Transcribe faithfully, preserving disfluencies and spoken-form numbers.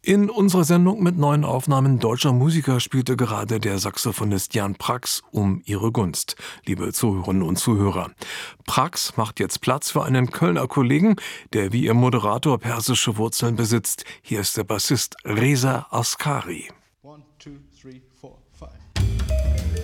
In unserer Sendung mit neuen Aufnahmen deutscher Musiker spielte gerade der Saxophonist Jan Prax um ihre Gunst, liebe Zuhörerinnen und Zuhörer. Prax macht jetzt Platz für einen Kölner Kollegen, der wie ihr Moderator persische Wurzeln besitzt. Hier ist der Bassist Reza Askari. One, two, three, four.